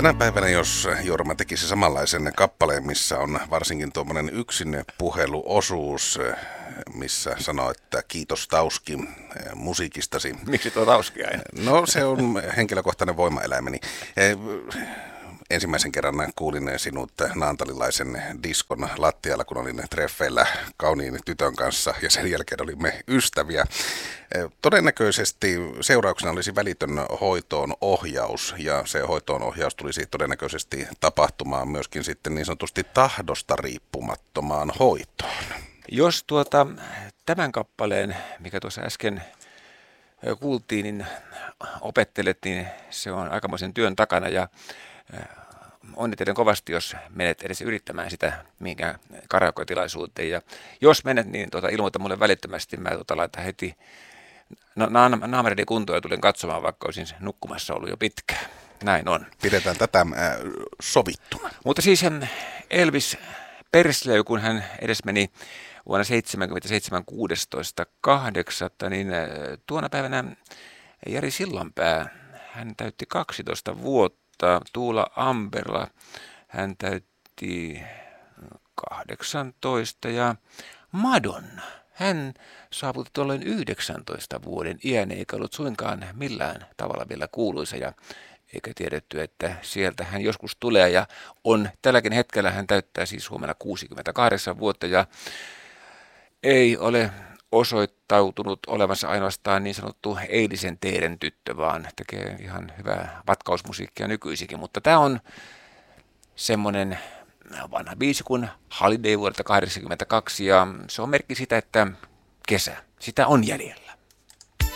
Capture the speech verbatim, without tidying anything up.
Tänä päivänä, jos Jorma tekisi samanlaisen kappaleen, missä on varsinkin tuommoinen yksin puheluosuus, missä sanoo, että kiitos Tauski musiikistasi. Miksi tuo Tauski aina? No se on henkilökohtainen voimaeläimeni. Ensimmäisen kerran kuulin sinut naantalilaisen diskon lattialla, kun olin treffeillä kauniin tytön kanssa ja sen jälkeen olimme ystäviä. Todennäköisesti seurauksena olisi välitön hoitoon ohjaus ja se hoitoon ohjaus tulisi todennäköisesti tapahtumaan myöskin sitten niin sanotusti tahdosta riippumattomaan hoitoon. Jos tuota, tämän kappaleen, mikä tuossa äsken kuultiin, niin opettelet, niin se on aikamoisen työn takana ja onnittelen kovasti, jos menet edes yrittämään sitä mihinkään karaoke-tilaisuuteen. Ja jos menet, niin tuota, ilmoita mulle välittömästi. Mä tuota, laitan heti na- na- naamareiden kuntoon ja tulen katsomaan, vaikka olisin nukkumassa ollut jo pitkään. Näin on. Pidetään tätä äh, sovittuna. Mutta siis Elvis Presley, kun hän edes meni vuonna seitsemänkymmentäseitsemän kuudestoista kahdeksatta, niin tuona päivänä Jari Sillanpää, hän täytti kaksitoista vuotta. Tuula Amberla, hän täytti kahdeksantoista ja Madonna, hän saavutti tuolloin yhdeksäntoista vuoden iän, eikä ollut suinkaan millään tavalla vielä kuuluisa ja eikä tiedetty, että sieltä hän joskus tulee ja on tälläkin hetkellä, hän täyttää siis huomenna kuusikymmentäkahdeksan vuotta ja ei ole osoittautunut olevansa ainoastaan niin sanottu eilisen teeren tyttö, vaan tekee ihan hyvää vatkausmusiikkia nykyisinkin. Mutta tämä on semmoinen vanha biisi kuin Holiday vuodelta kahdeksankymmentäkaksi ja se on merkki sitä, että kesä, sitä on jäljellä.